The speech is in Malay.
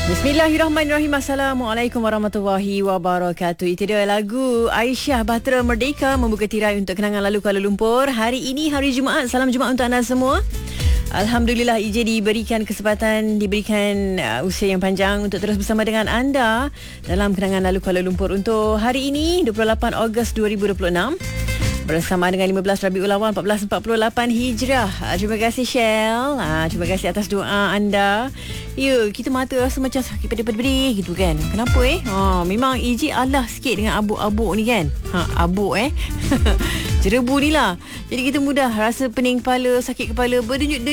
Bismillahirrahmanirrahim. Assalamualaikum warahmatullahi wabarakatuh. Itu dia lagu Aisyah Bahtera Merdeka membuka tirai untuk kenangan lalu Kuala Lumpur. Hari ini hari Jumaat. Salam Jumaat untuk anda semua. Alhamdulillah IJ diberikan usia yang panjang untuk terus bersama dengan anda dalam kenangan lalu Kuala Lumpur untuk hari ini 28 Ogos 2026. Bersama dengan 15 Rabiul Awal 1448 Hijrah. Terima kasih Shell. Terima kasih atas doa anda. Ya, kita mata rasa macam sakit pedih-pedih gitu kan. Kenapa memang EJ Allah sikit dengan abuk-abuk ni kan. Abuk jerebu ni lah. Jadi kita mudah rasa pening kepala, sakit kepala, berdenyut